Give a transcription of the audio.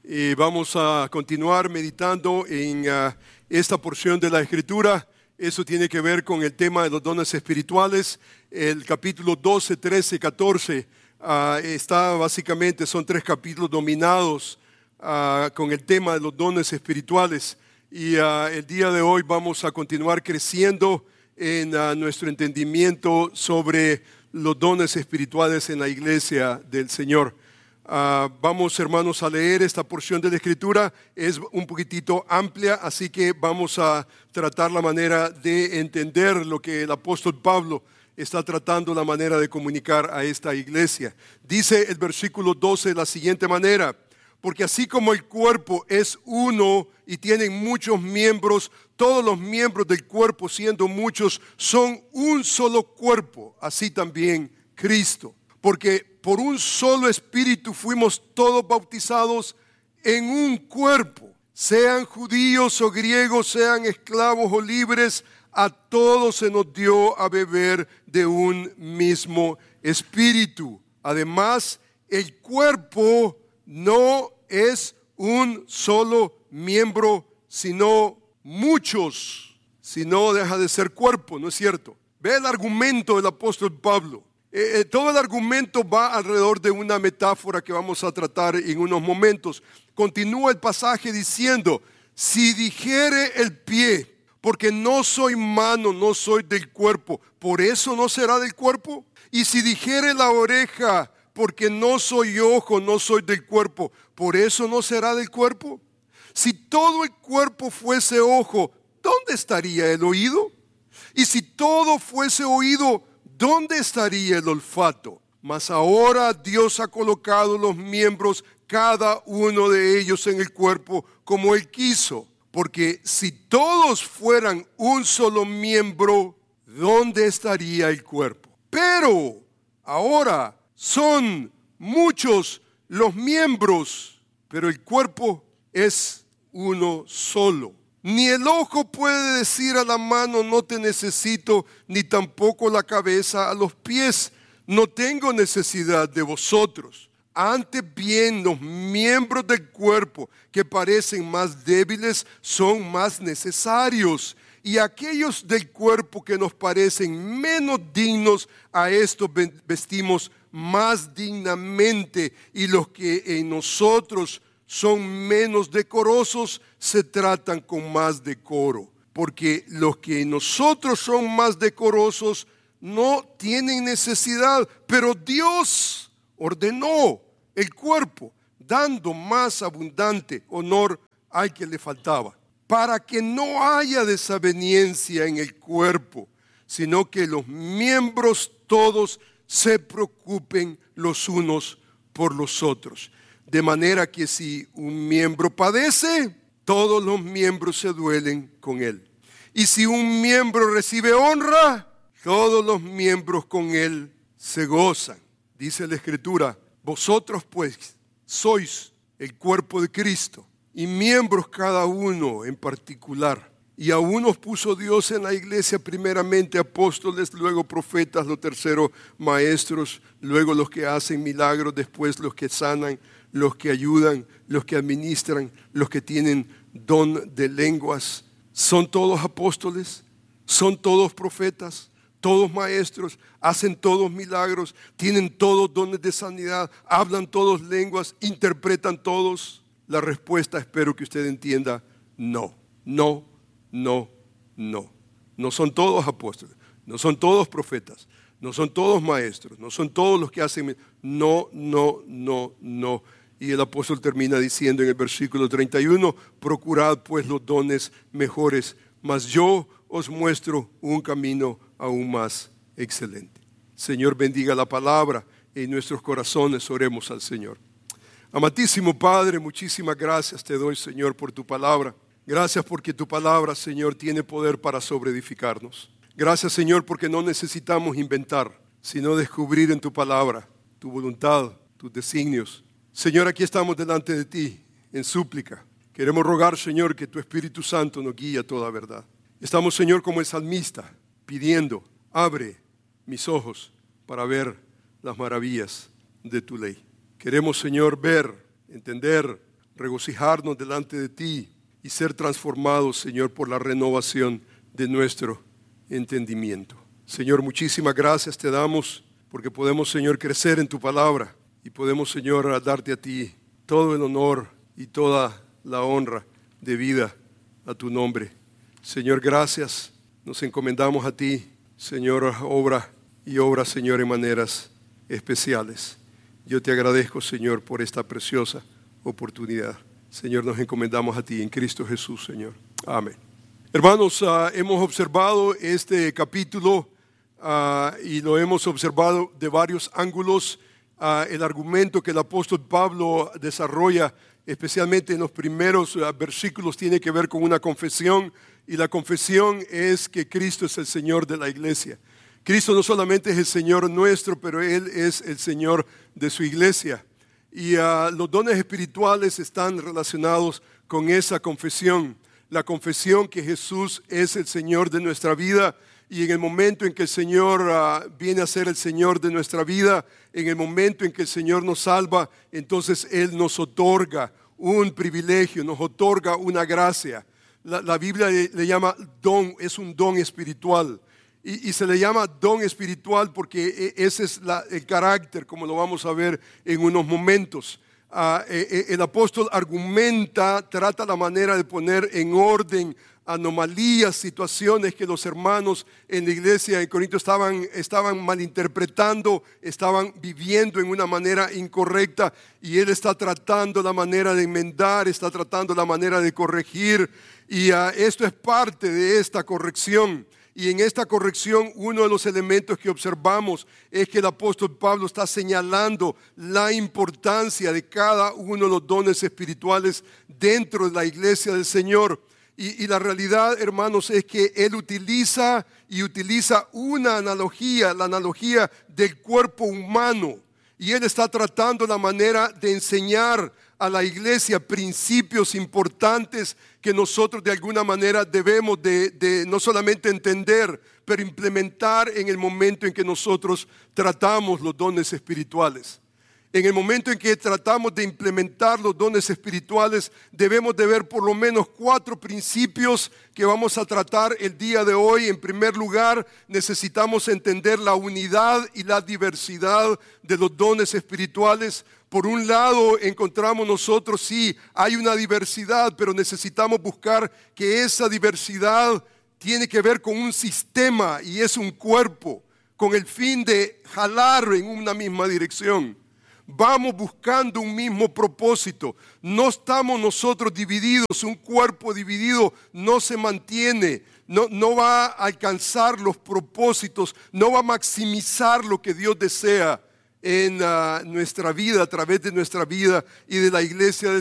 Vamos a continuar meditando en esta porción de la Escritura. Eso tiene que ver con el tema de los dones espirituales. El capítulo 12, 13, 14 son tres capítulos dominados con el tema de los dones espirituales. Y el día de hoy vamos a continuar creciendo en nuestro entendimiento sobre los dones espirituales en la iglesia del Señor. Vamos, hermanos, a leer esta porción de la Escritura. Es un poquitito amplia, así que vamos a tratar la manera de entender lo que el apóstol Pablo está tratando, la manera de comunicar a esta iglesia. Dice el versículo 12 de la siguiente manera: porque así como el cuerpo es uno y tienen muchos miembros, todos los miembros del cuerpo, siendo muchos, son un solo cuerpo, así también Cristo. Porque por un solo espíritu fuimos todos bautizados en un cuerpo, sean judíos o griegos, sean esclavos o libres, a todos se nos dio a beber de un mismo espíritu. Además, el cuerpo no es un solo miembro, sino muchos. Si no, deja de ser cuerpo, ¿no es cierto? Ve el argumento del apóstol Pablo. Todo el argumento va alrededor de una metáfora que vamos a tratar en unos momentos. Continúa el pasaje diciendo: si dijere el pie, porque no soy mano, no soy del cuerpo, ¿por eso no será del cuerpo? Y si dijere la oreja, porque no soy ojo, no soy del cuerpo, ¿por eso no será del cuerpo? Si todo el cuerpo fuese ojo, ¿dónde estaría el oído? Y si todo fuese oído, ¿dónde estaría el olfato? Mas ahora Dios ha colocado los miembros, cada uno de ellos en el cuerpo, como Él quiso. Porque si todos fueran un solo miembro, ¿dónde estaría el cuerpo? Pero ahora son muchos los miembros, pero el cuerpo es uno solo. Ni el ojo puede decir a la mano: no te necesito, ni tampoco la cabeza a los pies: no tengo necesidad de vosotros. Antes bien, los miembros del cuerpo que parecen más débiles son más necesarios, y aquellos del cuerpo que nos parecen menos dignos, a estos vestimos más dignamente, y los que en nosotros son menos decorosos se tratan con más decoro. Porque los que en nosotros son más decorosos no tienen necesidad, pero Dios ordenó el cuerpo, dando más abundante honor al que le faltaba, para que no haya desaveniencia en el cuerpo, sino que los miembros todos se preocupen los unos por los otros. De manera que si un miembro padece, todos los miembros se duelen con él. Y si un miembro recibe honra, todos los miembros con él se gozan. Dice la Escritura: vosotros pues sois el cuerpo de Cristo, y miembros cada uno en particular. Y a unos puso Dios en la iglesia, primeramente apóstoles, luego profetas, lo tercero maestros, luego los que hacen milagros, después los que sanan, los que ayudan, los que administran, los que tienen don de lenguas. ¿Son todos apóstoles? ¿Son todos profetas? ¿Todos maestros? ¿Hacen todos milagros? ¿Tienen todos dones de sanidad? ¿Hablan todos lenguas? ¿Interpretan todos? La respuesta, espero que usted entienda: no, no, no, no. No son todos apóstoles, no son todos profetas, no son todos maestros, no son todos los que hacen. No, no, no, no. Y el apóstol termina diciendo en el versículo 31: procurad pues los dones mejores, mas yo os muestro un camino aún más excelente. Señor, bendiga la palabra en nuestros corazones. Oremos al Señor. Amantísimo Padre, muchísimas gracias te doy, Señor, por tu palabra. Gracias porque tu palabra, Señor, tiene poder para sobreedificarnos. Gracias, Señor, porque no necesitamos inventar, sino descubrir en tu palabra tu voluntad, tus designios. Señor, aquí estamos delante de ti en súplica. Queremos rogar, Señor, que tu Espíritu Santo nos guíe a toda verdad. Estamos, Señor, como el salmista, pidiendo: abre mis ojos para ver las maravillas de tu ley. Queremos, Señor, ver, entender, regocijarnos delante de ti y ser transformados, Señor, por la renovación de nuestro entendimiento. Señor, muchísimas gracias te damos porque podemos, Señor, crecer en tu palabra y podemos, Señor, darte a ti todo el honor y toda la honra debida a tu nombre. Señor, gracias. Nos encomendamos a ti, Señor, obra, Señor, en maneras especiales. Yo te agradezco, Señor, por esta preciosa oportunidad. Señor, nos encomendamos a ti en Cristo Jesús, Señor. Amén. Hermanos, hemos observado este capítulo y lo hemos observado de varios ángulos. El argumento que el apóstol Pablo desarrolla, especialmente en los primeros versículos, tiene que ver con una confesión, y la confesión es que Cristo es el Señor de la iglesia. Cristo no solamente es el Señor nuestro, pero Él es el Señor de su iglesia. Y los dones espirituales están relacionados con esa confesión. La confesión que Jesús es el Señor de nuestra vida, y en el momento en que el Señor viene a ser el Señor de nuestra vida, en el momento en que el Señor nos salva, entonces Él nos otorga un privilegio, nos otorga una gracia. La Biblia le llama don, es un don espiritual. Y se le llama don espiritual porque ese es el carácter, como lo vamos a ver en unos momentos. El apóstol argumenta, trata la manera de poner en orden anomalías, situaciones que los hermanos en la iglesia en Corinto estaban malinterpretando, estaban viviendo en una manera incorrecta, y él está tratando la manera de enmendar, está tratando la manera de corregir, y esto es parte de esta corrección. Y en esta corrección, uno de los elementos que observamos es que el apóstol Pablo está señalando la importancia de cada uno de los dones espirituales dentro de la iglesia del Señor. Y la realidad, hermanos, es que él utiliza una analogía, la analogía del cuerpo humano. Y él está tratando la manera de enseñar a la iglesia principios importantes que nosotros de alguna manera debemos de no solamente entender, pero implementar en el momento en que nosotros tratamos los dones espirituales. En el momento en que tratamos de implementar los dones espirituales, debemos de ver por lo menos 4 principios que vamos a tratar el día de hoy. En primer lugar, necesitamos entender la unidad y la diversidad de los dones espirituales. Por un lado, encontramos nosotros, sí, hay una diversidad, pero necesitamos buscar que esa diversidad tiene que ver con un sistema y es un cuerpo, con el fin de jalar en una misma dirección. Vamos buscando un mismo propósito. No estamos nosotros divididos. Un cuerpo dividido no se mantiene, no va a alcanzar los propósitos, no va a maximizar lo que Dios desea en nuestra vida, a través de nuestra vida y de la iglesia del